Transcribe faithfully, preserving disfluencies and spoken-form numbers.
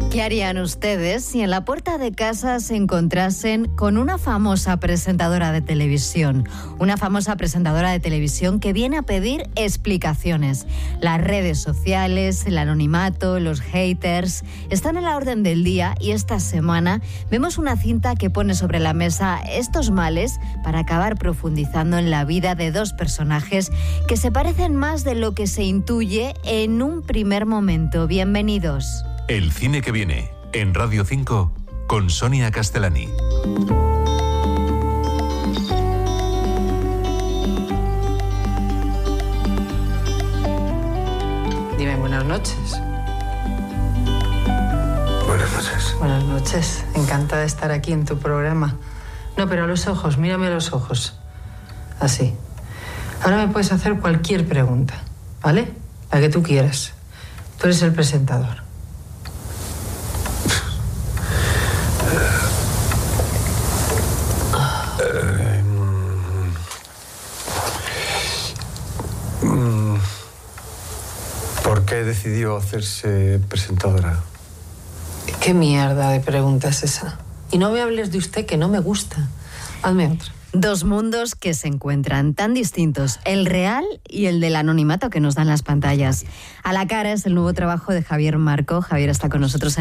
¿Qué harían ustedes si en la puerta de casa se encontrasen con una famosa presentadora de televisión? Una famosa presentadora de televisión que viene a pedir explicaciones. Las redes sociales, el anonimato, los haters están en la orden del día y esta semana vemos una cinta que pone sobre la mesa estos males para acabar profundizando en la vida de dos personajes que se parecen más de lo que se intuye en un primer momento. Bienvenidos. El cine que viene, en Radio cinco, con Sonia Castellani. Dime buenas noches. Buenas noches. Buenas noches. Encantada de estar aquí en tu programa. No, pero a los ojos, mírame a los ojos. Así. Ahora me puedes hacer cualquier pregunta, ¿vale? La que tú quieras. Tú eres el presentador. ¿Por qué decidió hacerse presentadora? ¿Qué mierda de pregunta es esa? Y no me hables de usted, que no me gusta. Hazme otra. Dos mundos que se encuentran tan distintos, el real y el del anonimato que nos dan las pantallas. A la cara es el nuevo trabajo de Javier Marco. Javier está con nosotros en